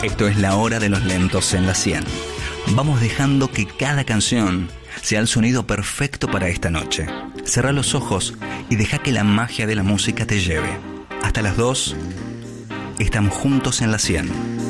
Esto es La Hora de los Lentos en la 100. Vamos dejando que cada canción sea el sonido perfecto para esta noche. Cerrá los ojos y deja que la magia de la música te lleve. Hasta las 2, estamos juntos en la 100.